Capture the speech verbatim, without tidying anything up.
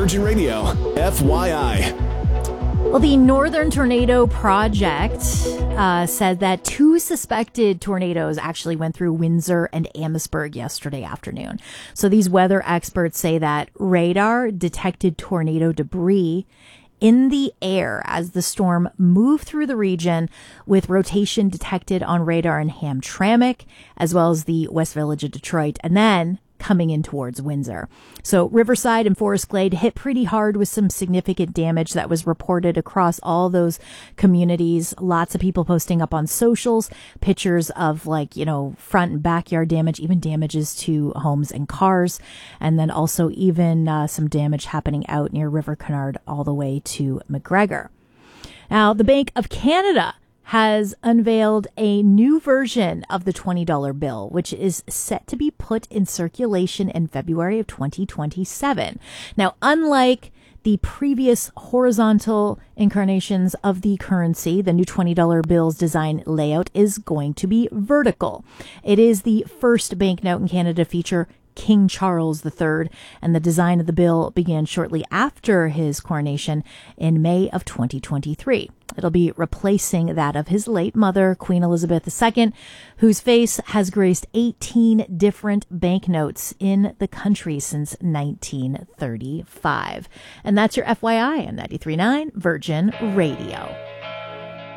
Virgin Radio, F Y I. Well, the Northern Tornado Project uh, said that two suspected tornadoes actually went through Windsor and Amherstburg yesterday afternoon. So these weather experts say that radar detected tornado debris in the air as the storm moved through the region, with rotation detected on radar in Hamtramck, as well as the West Village of Detroit, and then coming in towards Windsor. So Riverside and Forest Glade hit pretty hard with some significant damage that was reported across all those communities. Lots of people posting up on socials, pictures of like, you know, front and backyard damage, even damages to homes and cars. And then also even uh, some damage happening out near River Canard all the way to McGregor. Now, the Bank of Canada has unveiled a new version of the twenty dollar bill, which is set to be put in circulation in February of twenty twenty-seven. Now, unlike the previous horizontal incarnations of the currency, the new twenty dollar bill's design layout is going to be vertical. It is the first banknote in Canada to feature King Charles the Third, and the design of the bill began shortly after his coronation in May of twenty twenty-three. It'll be replacing that of his late mother, Queen Elizabeth the Second, whose face has graced eighteen different banknotes in the country since nineteen thirty-five. And that's your F Y I on ninety-three point nine Virgin Radio.